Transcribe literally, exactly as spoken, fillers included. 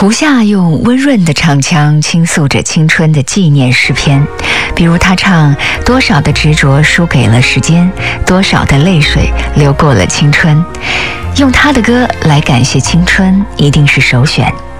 胡夏用温润的唱腔倾诉着青春的纪念诗篇，比如他唱多少的执着输给了时间，多少的泪水流过了青春。用他的歌来感谢青春，一定是首选。